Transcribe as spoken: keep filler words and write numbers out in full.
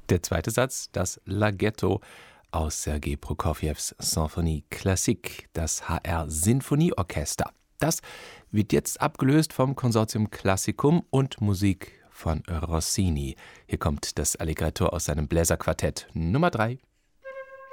Der zweite Satz, das Laghetto aus Sergei Prokofjews Symphonie Classique, das H R-Sinfonieorchester. Das wird jetzt abgelöst vom Konsortium Classicum und Musik von Rossini. Hier kommt das Allegretto aus seinem Bläserquartett Nummer drei.